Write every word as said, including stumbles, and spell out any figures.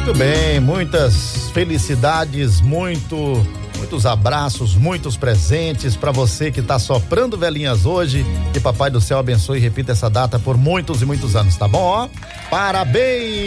Muito bem, muitas felicidades, muito, muitos abraços, muitos presentes para você que tá soprando velhinhas hoje. Que Papai do Céu abençoe e repita essa data por muitos e muitos anos, tá bom? Ó, parabéns!